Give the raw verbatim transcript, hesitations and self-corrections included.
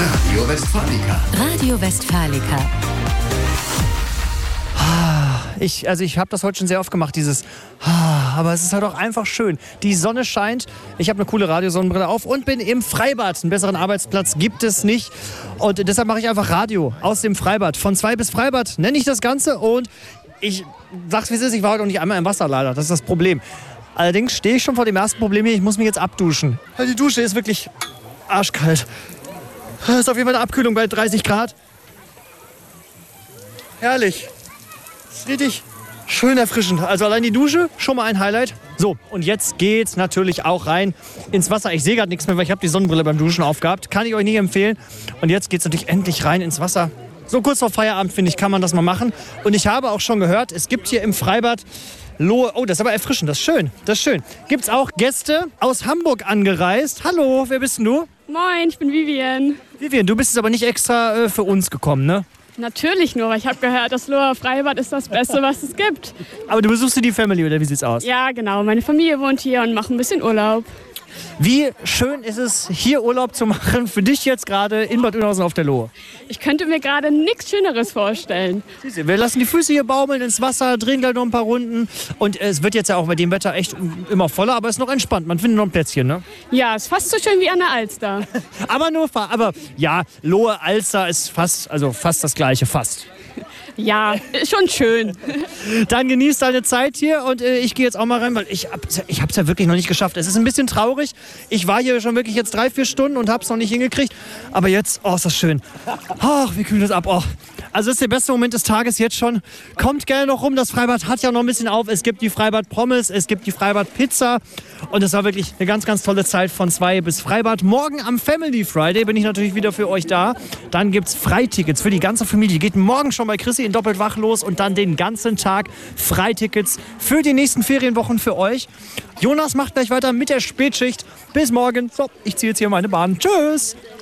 Radio Westfalica. Radio Westfalica. Ich, also ich habe das heute schon sehr oft gemacht, dieses ah, aber es ist halt auch einfach schön. Die Sonne scheint, ich habe eine coole Radiosonnenbrille auf und bin im Freibad. Einen besseren Arbeitsplatz gibt es nicht. Und deshalb mache ich einfach Radio aus dem Freibad. Von zwei bis Freibad nenne ich das Ganze. Und ich sag's wie es ist, ich war heute noch nicht einmal im Wasser leider. Das ist das Problem. Allerdings stehe ich schon vor dem ersten Problem hier, ich muss mich jetzt abduschen. Die Dusche ist wirklich arschkalt. Das ist auf jeden Fall eine Abkühlung bei dreißig Grad. Herrlich. Das ist richtig schön erfrischend. Also allein die Dusche, schon mal ein Highlight. So, und jetzt geht's natürlich auch rein ins Wasser. Ich sehe gerade nichts mehr, weil ich habe die Sonnenbrille beim Duschen aufgehabt. Kann ich euch nicht empfehlen. Und jetzt geht's natürlich endlich rein ins Wasser. So kurz vor Feierabend, finde ich, kann man das mal machen. Und ich habe auch schon gehört, es gibt hier im Freibad Lohe. Oh, das ist aber erfrischend, das ist schön. Das ist schön. Gibt's auch Gäste aus Hamburg angereist. Hallo, wer bist denn du? Moin, ich bin Vivian. Vivian, du bist jetzt aber nicht extra äh, für uns gekommen, ne? Natürlich nur, weil ich habe gehört, das Loher Freibad ist das Beste, was es gibt. Aber du besuchst die Family, oder wie sieht's aus? Ja, genau. Meine Familie wohnt hier und macht ein bisschen Urlaub. Wie schön ist es, hier Urlaub zu machen, für dich jetzt gerade in Bad Oeynhausen auf der Lohe? Ich könnte mir gerade nichts Schöneres vorstellen. Wir lassen die Füße hier baumeln ins Wasser, drehen gleich noch ein paar Runden. Und es wird jetzt ja auch bei dem Wetter echt immer voller, aber es ist noch entspannt. Man findet noch ein Plätzchen, ne? Ja, ist fast so schön wie an der Alster. aber nur, aber ja, Lohe, Alster ist fast, also fast das Gleiche, fast. Ja, ist schon schön. Dann genießt deine Zeit hier und äh, ich gehe jetzt auch mal rein, weil ich, hab, ich habe es ja wirklich noch nicht geschafft. Es ist ein bisschen traurig. Ich war hier schon wirklich jetzt drei, vier Stunden und habe es noch nicht hingekriegt. Aber jetzt, oh, ist das schön. Ach, wie kühl das ab. Oh. Also das ist der beste Moment des Tages jetzt schon. Kommt gerne noch rum, das Freibad hat ja noch ein bisschen auf. Es gibt die Freibad Pommes, es gibt die Freibad Pizza. Und es war wirklich eine ganz, ganz tolle Zeit von zwei bis Freibad. Morgen am Family Friday bin ich natürlich wieder für euch da. Dann gibt es Freitickets für die ganze Familie. Geht morgen schon bei Chrissy in Doppelt wach los und dann den ganzen Tag Freitickets für die nächsten Ferienwochen für euch. Jonas macht gleich weiter mit der Spätschicht. Bis morgen. So, ich ziehe jetzt hier meine Bahn. Tschüss.